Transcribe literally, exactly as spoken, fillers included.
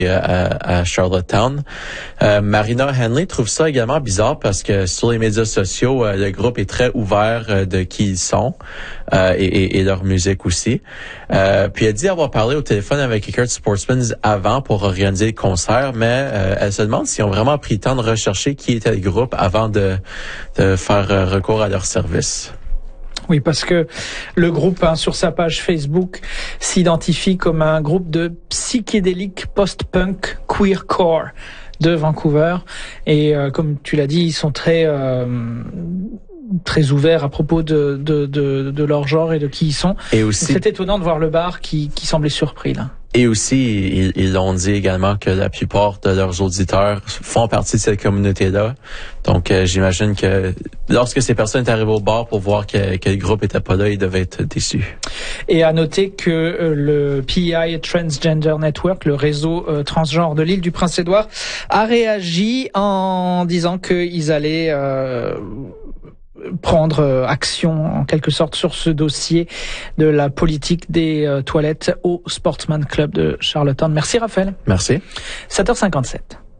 À, à Charlottetown. Euh, Marina Henley trouve ça également bizarre parce que sur les médias sociaux, euh, le groupe est très ouvert euh, de qui ils sont euh, et, et, et leur musique aussi. Euh, puis elle dit avoir parlé au téléphone avec Eckerd Sportsmans avant pour organiser le concert, mais euh, elle se demande s'ils ont vraiment pris le temps de rechercher qui était le groupe avant de, de faire euh, recours à leur service. Oui, parce que le groupe, hein, sur sa page Facebook, s'identifie comme un groupe de psychédélique post-punk queercore de Vancouver. Et euh, comme tu l'as dit, ils sont très euh, très ouverts à propos de, de, de, de leur genre et de qui ils sont. Et aussi, c'est étonnant de voir le bar qui, qui semblait surpris là. Et aussi, ils, ils ont dit également que la plupart de leurs auditeurs font partie de cette communauté-là. Donc, euh, j'imagine que lorsque ces personnes sont arrivées au bar pour voir que, que le groupe était pas là, ils devaient être déçus. Et à noter que euh, le P E I Transgender Network, le réseau euh, transgenre de l'île du Prince-Édouard, a réagi en disant qu'ils allaient euh, prendre action en quelque sorte sur ce dossier de la politique des euh, toilettes au Sportsman Club de Charlottetown. Merci Raphaël. Merci. sept heures cinquante-sept.